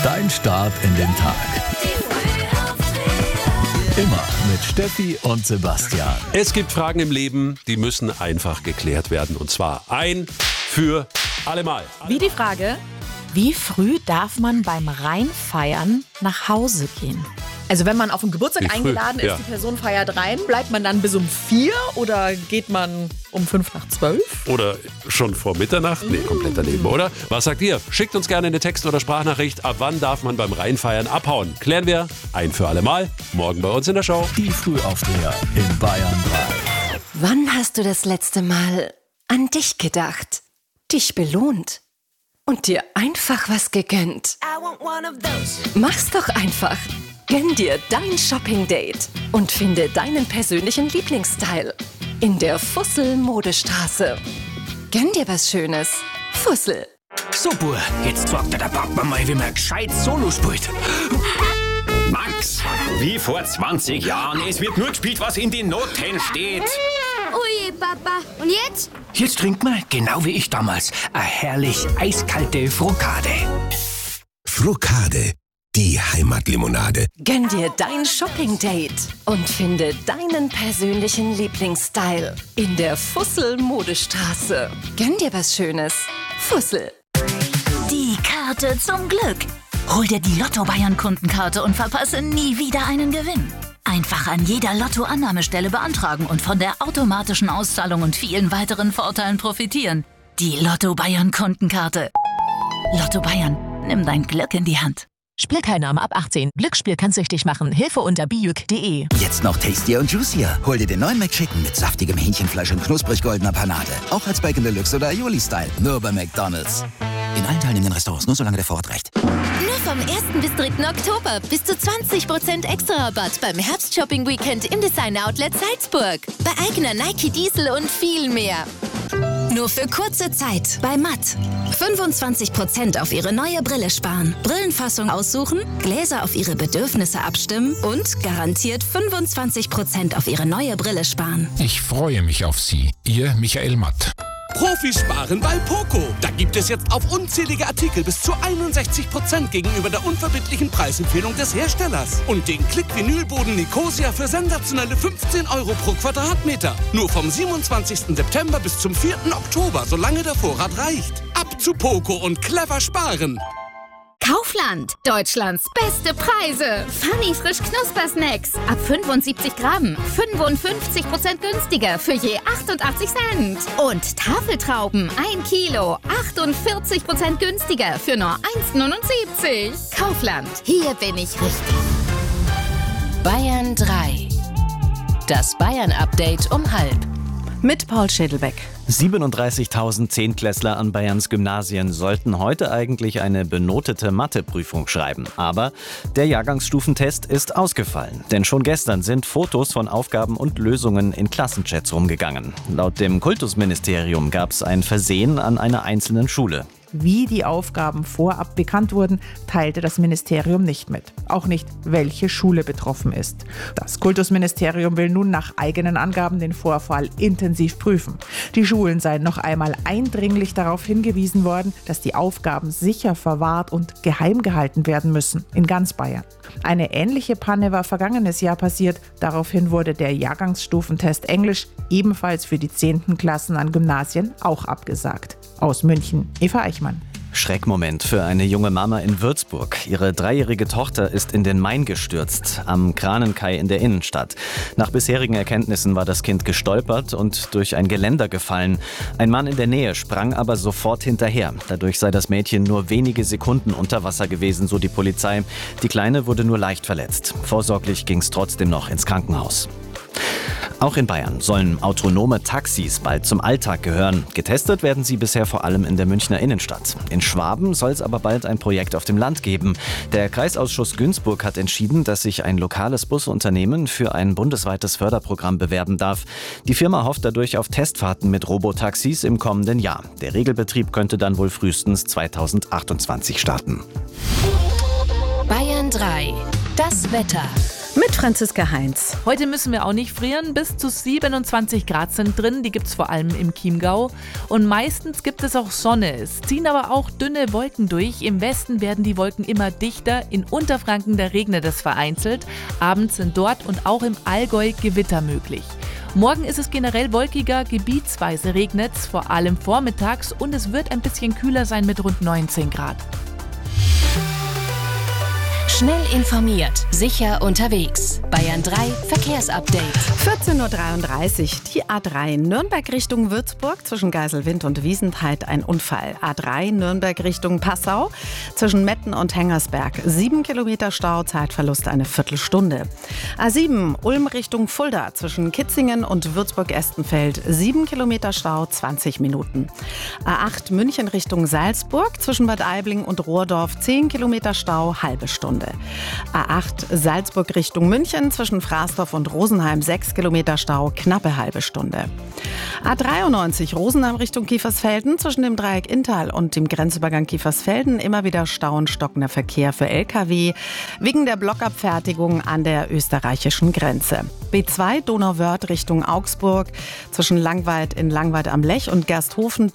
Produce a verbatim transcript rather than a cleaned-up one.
Dein Start in den Tag. Immer mit Steffi und Sebastian. Es gibt Fragen im Leben, die müssen einfach geklärt werden. Und zwar ein für allemal. Wie die Frage, wie früh darf man beim Reinfeiern nach Hause gehen? Also wenn man auf einen Geburtstag Wie früh? eingeladen ist, Ja. die Person feiert rein, bleibt man dann bis um vier oder geht man um fünf nach zwölf? Oder schon vor Mitternacht? Nee, komplett daneben, oder? Was sagt ihr? Schickt uns gerne eine Text- oder Sprachnachricht. Ab wann darf man beim Reinfeiern abhauen? Klären wir ein für allemal. Morgen bei uns in der Show. Die Frühaufsteher in Bayern drei. Wann hast du das letzte Mal an dich gedacht, dich belohnt und dir einfach was gegönnt? Mach's doch einfach. Gönn dir dein Shopping-Date und finde deinen persönlichen Lieblingsstyle in der Fussel-Modestraße. Gönn dir was Schönes. Fussel. So, Bur, jetzt sagt der Papa mal, wie man gescheit Solo spielt. Max, wie vor zwanzig Jahren, es wird nur gespielt, was in den Noten steht. Ui, Papa. Und jetzt? Jetzt trinkt man, genau wie ich damals, eine herrlich eiskalte Frokade. Frokade, die Heimatlimonade. Gönn dir dein Shopping-Date und finde deinen persönlichen Lieblingsstyle in der Fussel-Modestraße. Gönn dir was Schönes. Fussel. Die Karte zum Glück. Hol dir die Lotto Bayern Kundenkarte und verpasse nie wieder einen Gewinn. Einfach an jeder Lotto-Annahmestelle beantragen und von der automatischen Auszahlung und vielen weiteren Vorteilen profitieren. Die Lotto Bayern Kundenkarte. Lotto Bayern, nimm dein Glück in die Hand. Spielteilnahme ab achtzehn. Glücksspiel kann süchtig machen. Hilfe unter bijuk punkt de. Jetzt noch tastier und juicier. Hol dir den neuen McChicken mit saftigem Hähnchenfleisch und knusprig goldener Panade. Auch als Bacon Deluxe oder Aioli-Style. Nur bei McDonald's. In allen teilnehmenden Restaurants, nur solange der Vorrat reicht. Nur vom ersten bis dritten Oktober bis zu zwanzig Prozent extra Rabatt beim Herbst-Shopping-Weekend im Design-Outlet Salzburg. Bei eigener Nike Diesel und viel mehr. Nur für kurze Zeit bei Matt. fünfundzwanzig Prozent auf Ihre neue Brille sparen. Brillenfassung aussuchen, Gläser auf Ihre Bedürfnisse abstimmen und garantiert fünfundzwanzig Prozent auf Ihre neue Brille sparen. Ich freue mich auf Sie. Ihr Michael Matt. Profisparen bei Poco. Da gibt es jetzt auf unzählige Artikel bis zu einundsechzig Prozent gegenüber der unverbindlichen Preisempfehlung des Herstellers. Und den Klick-Vinylboden Nicosia für sensationelle fünfzehn Euro pro Quadratmeter. Nur vom siebenundzwanzigsten September bis zum vierten Oktober, solange der Vorrat reicht. Ab zu Poco und clever sparen. Kaufland, Deutschlands beste Preise. Funny frisch Knuspersnacks. Ab fünfundsiebzig Gramm. fünfundfünfzig Prozent günstiger für je achtundachtzig Cent. Und Tafeltrauben, ein Kilo. achtundvierzig Prozent günstiger für nur eins neunundsiebzig. Kaufland, hier bin ich richtig. Bayern drei. Das Bayern-Update um halb. Mit Paul Schädelbeck. siebenunddreißigtausend Zehntklässler an Bayerns Gymnasien sollten heute eigentlich eine benotete Matheprüfung schreiben. Aber der Jahrgangsstufentest ist ausgefallen. Denn schon gestern sind Fotos von Aufgaben und Lösungen in Klassenchats rumgegangen. Laut dem Kultusministerium gab es ein Versehen an einer einzelnen Schule. Wie die Aufgaben vorab bekannt wurden, teilte das Ministerium nicht mit. Auch nicht, welche Schule betroffen ist. Das Kultusministerium will nun nach eigenen Angaben den Vorfall intensiv prüfen. Die Schulen seien noch einmal eindringlich darauf hingewiesen worden, dass die Aufgaben sicher verwahrt und geheim gehalten werden müssen, in ganz Bayern. Eine ähnliche Panne war vergangenes Jahr passiert. Daraufhin wurde der Jahrgangsstufentest Englisch ebenfalls für die zehnten Klassen an Gymnasien auch abgesagt. Aus München, Eva Eichmann. Schreckmoment für eine junge Mama in Würzburg. Ihre dreijährige Tochter ist in den Main gestürzt, am Kranenkai in der Innenstadt. Nach bisherigen Erkenntnissen war das Kind gestolpert und durch ein Geländer gefallen. Ein Mann in der Nähe sprang aber sofort hinterher. Dadurch sei das Mädchen nur wenige Sekunden unter Wasser gewesen, so die Polizei. Die Kleine wurde nur leicht verletzt. Vorsorglich ging es trotzdem noch ins Krankenhaus. Auch in Bayern sollen autonome Taxis bald zum Alltag gehören. Getestet werden sie bisher vor allem in der Münchner Innenstadt. In Schwaben soll es aber bald ein Projekt auf dem Land geben. Der Kreisausschuss Günzburg hat entschieden, dass sich ein lokales Busunternehmen für ein bundesweites Förderprogramm bewerben darf. Die Firma hofft dadurch auf Testfahrten mit Robotaxis im kommenden Jahr. Der Regelbetrieb könnte dann wohl frühestens zweitausendachtundzwanzig starten. Bayern drei. Das Wetter. Mit Franziska Heinz. Heute müssen wir auch nicht frieren. Bis zu siebenundzwanzig Grad sind drin. Die gibt es vor allem im Chiemgau. Und meistens gibt es auch Sonne. Es ziehen aber auch dünne Wolken durch. Im Westen werden die Wolken immer dichter. In Unterfranken, da regnet es vereinzelt. Abends sind dort und auch im Allgäu Gewitter möglich. Morgen ist es generell wolkiger. Gebietsweise regnet es, vor allem vormittags. Und es wird ein bisschen kühler sein mit rund neunzehn Grad. Schnell informiert, sicher unterwegs. Bayern drei Verkehrsupdate. vierzehn Uhr dreiunddreißig, die A drei Nürnberg Richtung Würzburg, zwischen Geiselwind und Wiesentheit ein Unfall. A drei Nürnberg Richtung Passau, zwischen Metten und Hengersberg sieben Kilometer Stau, Zeitverlust eine Viertelstunde. A sieben Ulm Richtung Fulda, zwischen Kitzingen und Würzburg-Estenfeld sieben Kilometer Stau, zwanzig Minuten. A acht München Richtung Salzburg, zwischen Bad Aibling und Rohrdorf zehn Kilometer Stau, halbe Stunde. A acht Salzburg Richtung München, zwischen Fraßdorf und Rosenheim sechs Kilometer Stau, knappe halbe Stunde. A dreiundneunzig Rosenheim Richtung Kiefersfelden, zwischen dem Dreieck Inntal und dem Grenzübergang Kiefersfelden immer wieder Stau und stockender Verkehr für L K W wegen der Blockabfertigung an der österreichischen Grenze. B zwei Donauwörth Richtung Augsburg, zwischen Langweid in Langweid am Lech und Gersthofen